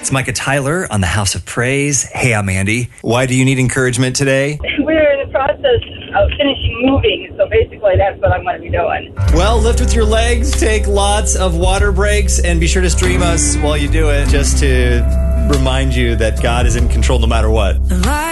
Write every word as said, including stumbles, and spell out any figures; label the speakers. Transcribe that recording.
Speaker 1: It's Micah Tyler on the House of Praise. Hey, I'm Andy. Why do you need encouragement today?
Speaker 2: We're in the process of finishing moving, so basically that's what I'm going to be doing.
Speaker 1: Well, lift with your legs, take lots of water breaks, and be sure to stream us while you do it, just to remind you that God is in control no matter what.